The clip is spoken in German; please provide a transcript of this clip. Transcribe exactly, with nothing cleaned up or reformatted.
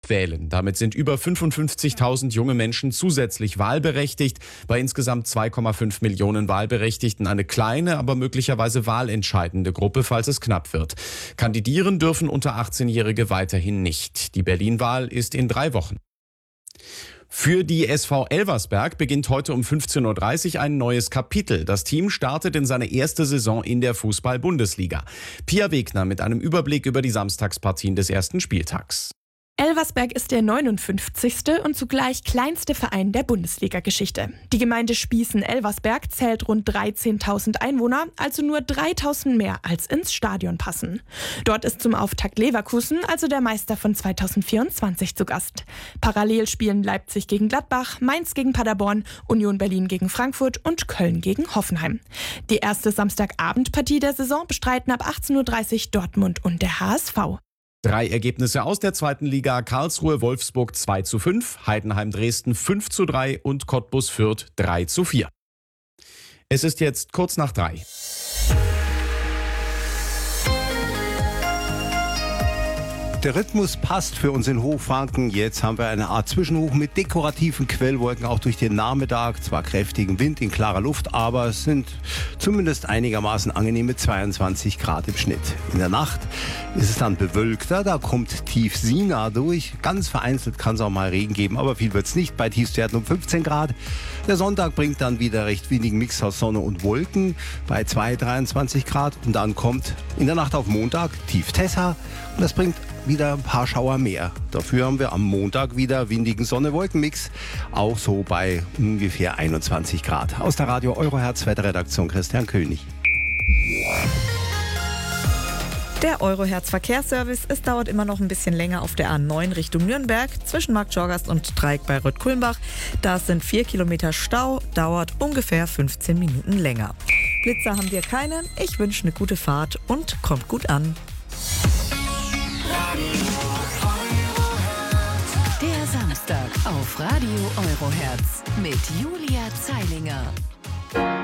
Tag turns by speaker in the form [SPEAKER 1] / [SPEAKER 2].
[SPEAKER 1] wählen. Damit sind über fünfundfünfzigtausend junge Menschen zusätzlich wahlberechtigt. Bei insgesamt zwei Komma fünf Millionen Wahlberechtigten eine kleine, aber möglicherweise wahlentscheidende Gruppe, falls es knapp wird. Kandidieren dürfen unter achtzehnjährige weiterhin nicht. Die Berlin-Wahl ist in drei Wochen. Für die S V Elversberg beginnt heute um fünfzehn Uhr dreißig ein neues Kapitel. Das Team startet in seine erste Saison in der Fußball-Bundesliga. Pia Wegner mit einem Überblick über die Samstagspartien des ersten Spieltags.
[SPEAKER 2] Elversberg ist der neunundfünfzigste und zugleich kleinste Verein der Bundesliga-Geschichte. Die Gemeinde Spießen-Elversberg zählt rund dreizehntausend Einwohner, also nur dreitausend mehr als ins Stadion passen. Dort ist zum Auftakt Leverkusen, also der Meister von zweitausendvierundzwanzig, zu Gast. Parallel spielen Leipzig gegen Gladbach, Mainz gegen Paderborn, Union Berlin gegen Frankfurt und Köln gegen Hoffenheim. Die erste Samstagabendpartie der Saison bestreiten ab achtzehn Uhr dreißig Dortmund und der H S V.
[SPEAKER 1] Drei Ergebnisse aus der zweiten Liga: Karlsruhe-Wolfsburg zwei zu fünf, Heidenheim-Dresden fünf zu drei und Cottbus-Fürth drei zu vier. Es ist jetzt kurz nach drei.
[SPEAKER 3] Der Rhythmus passt für uns in Hochfranken. Jetzt haben wir eine Art Zwischenhoch mit dekorativen Quellwolken, auch durch den Nachmittag. Zwar kräftigen Wind in klarer Luft, aber es sind zumindest einigermaßen angenehme zweiundzwanzig Grad im Schnitt. In der Nacht ist es dann bewölkter, da kommt tief Sina durch. Ganz vereinzelt kann es auch mal Regen geben, aber viel wird es nicht, bei Tiefstwerten um fünfzehn Grad. Der Sonntag bringt dann wieder recht wenigen Mix aus Sonne und Wolken bei zwei, dreiundzwanzig Grad. Und dann kommt in der Nacht auf Montag tief Tessa und das bringt wieder ein paar Schauer mehr. Dafür haben wir am Montag wieder windigen Sonne-Wolken-Mix, auch so bei ungefähr einundzwanzig Grad. Aus der Radio Eurohertz Wetterredaktion Christian König.
[SPEAKER 4] Der Eurohertz Verkehrsservice, es dauert immer noch ein bisschen länger auf der A neun Richtung Nürnberg, zwischen Markt Jorgast und Dreieck bei Röttkulmbach. Da sind vier Kilometer Stau, dauert ungefähr fünfzehn Minuten länger. Blitzer haben wir keine, ich wünsche eine gute Fahrt und kommt gut an.
[SPEAKER 5] Der Samstag auf Radio Eurohertz mit Julia Zeilinger.